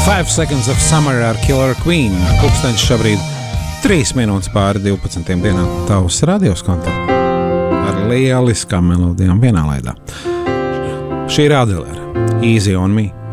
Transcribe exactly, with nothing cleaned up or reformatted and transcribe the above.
Five Seconds of Summer ar Killer Queen. Pulksteņš šobrīd trīs minūtes pāri divpadsmitiem dienā. Tavs radios kontā ar lieliskām melodijām vienā laidā. Šī ir Adele, Easy on Me.